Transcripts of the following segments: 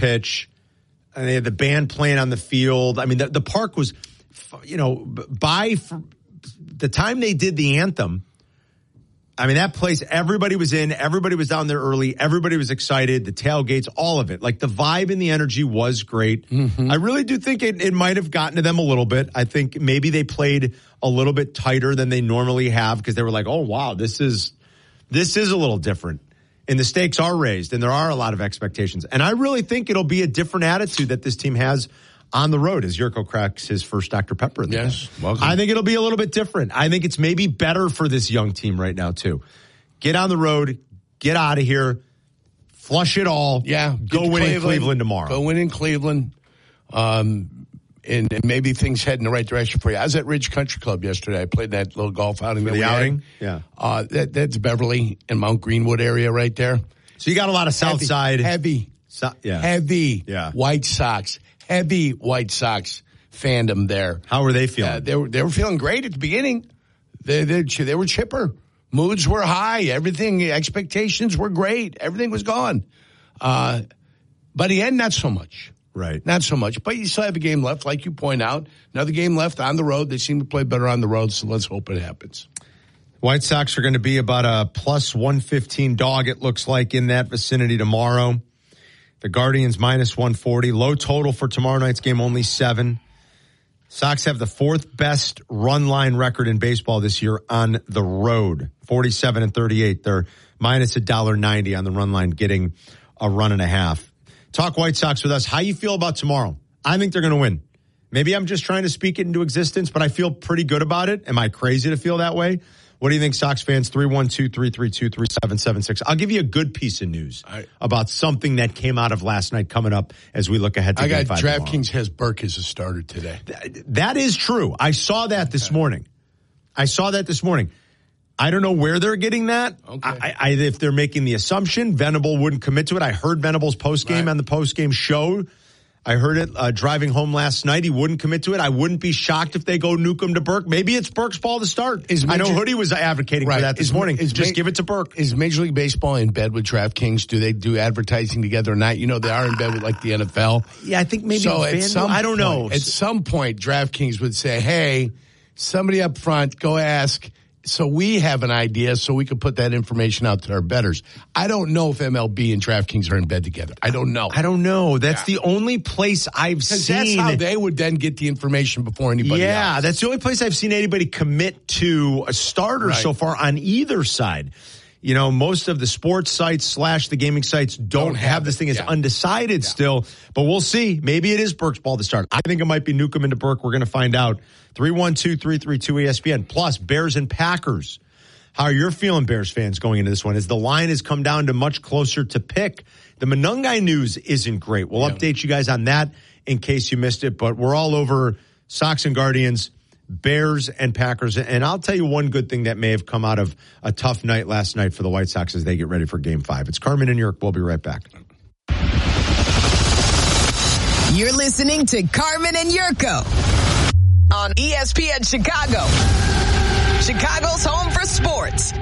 pitch. And they had the band playing on the field. I mean, the park was, by the time they did the anthem, I mean, that place, everybody was in, everybody was down there early, everybody was excited, the tailgates, all of it. Like, the vibe and the energy was great. Mm-hmm. I really do think it might have gotten to them a little bit. I think maybe they played a little bit tighter than they normally have because they were like, oh, wow, this is a little different. And the stakes are raised, and there are a lot of expectations. And I really think it'll be a different attitude that this team has on the road as Yurko cracks his first Dr. Pepper. Yes, welcome. I think it'll be a little bit different. I think it's maybe better for this young team right now, too. Get on the road, get out of here, flush it all. Yeah. Go win in Cleveland tomorrow. Go win in Cleveland. And maybe things head in the right direction for you. I was at Ridge Country Club yesterday. I played that little golf outing. For the outing? Yeah. That's Beverly and Mount Greenwood area right there. So you got a lot of South Side. Heavy White Sox. Heavy White Sox fandom there. How were they feeling? They were feeling great at the beginning. They were chipper. Moods were high. Everything, expectations were great. Everything was gone. But the end, not so much. Right. Not so much. But you still have a game left, like you point out. Another game left on the road. They seem to play better on the road, so let's hope it happens. White Sox are going to be about a plus 115 dog, it looks like, in that vicinity tomorrow. The Guardians minus 140. Low total for tomorrow night's game, only 7. Sox have the 4th best run line record in baseball this year on the road. 47-38. They're minus $1.90 on the run line, getting a run and a half. Talk White Sox with us. How you feel about tomorrow? I think they're going to win. Maybe I'm just trying to speak it into existence, but I feel pretty good about it. Am I crazy to feel that way? What do you think, Sox fans? 312-332-3776. I'll give you a good piece of news about something that came out of last night coming up as we look ahead to Game 5 tomorrow. DraftKings has Burke as a starter today. That is true. I saw that this morning. I don't know where they're getting that. Okay. If they're making the assumption, Venable wouldn't commit to it. I heard Venable's postgame on the postgame show. I heard it driving home last night. He wouldn't commit to it. I wouldn't be shocked if they go Newcomb to Burke. Maybe it's Burke's ball to start. I know Hoodie was advocating for that this morning. Just give it to Burke. Is Major League Baseball in bed with DraftKings? Do they do advertising together or not? You know, they are in bed with like the NFL. Yeah, I think maybe. So I don't know. At some point, DraftKings would say, hey, somebody up front, go ask. So we have an idea so we can put that information out to our bettors. I don't know if MLB and DraftKings are in bed together. I don't know. That's the only place I've seen. That's how they would then get the information before anybody else. Yeah, that's the only place I've seen anybody commit to a starter so far on either side. You know, most of the sports sites / the gaming sites don't have this thing as undecided still, but we'll see. Maybe it is Burke's ball to start. I think it might be Newcomb into Burke. We're going to find out. 312-332-ESPN. Plus, Bears and Packers. How are you feeling, Bears fans, going into this one? As the line has come down to much closer to pick. The Monangai news isn't great. We'll update you guys on that in case you missed it, but we're all over Sox and Guardians, Bears and Packers. And I'll tell you one good thing that may have come out of a tough night last night for the White Sox as they get ready for Game 5. It's Carmen and Yurko. We'll be right back. You're listening to Carmen and Yurko on ESPN Chicago, Chicago's home for sports.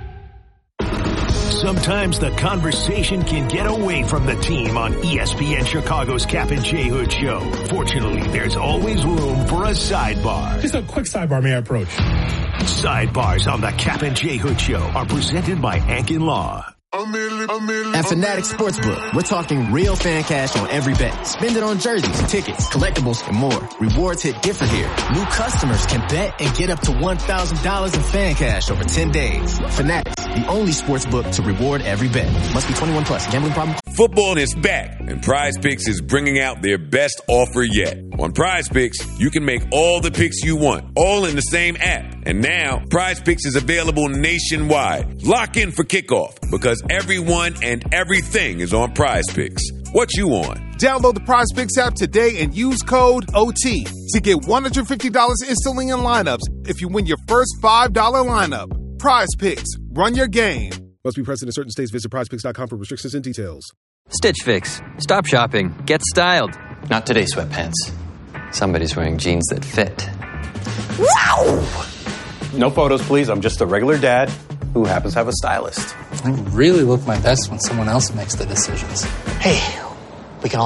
Sometimes the conversation can get away from the team on ESPN Chicago's Cap and J Hood Show. Fortunately, there's always room for a sidebar. Just a quick sidebar, may I approach? Sidebars on the Cap and J Hood Show are presented by Ankin Law. At Fanatics Sportsbook, we're talking real fan cash on every bet. Spend it on jerseys, tickets, collectibles, and more. Rewards hit different here. New customers can bet and get up to $1,000 in fan cash over 10 days. Fanatics, the only sportsbook to reward every bet. Must be 21 plus. Gambling problem? Football is back, and Prize Picks is bringing out their best offer yet. On Prize Picks, you can make all the picks you want, all in the same app. And now, Prize Picks is available nationwide. Lock in for kickoff, because everyone and everything is on Prize Picks. What you on? Download the Prize Picks app today and use code OT to get $150 instantly in lineups if you win your first $5 lineup. Prize Picks. Run your game. Must be present in certain states. Visit prizepicks.com for restrictions and details. Stitch Fix. Stop shopping. Get styled. Not today, sweatpants. Somebody's wearing jeans that fit. Wow! No photos, please. I'm just a regular dad who happens to have a stylist. I really look my best when someone else makes the decisions. Hey,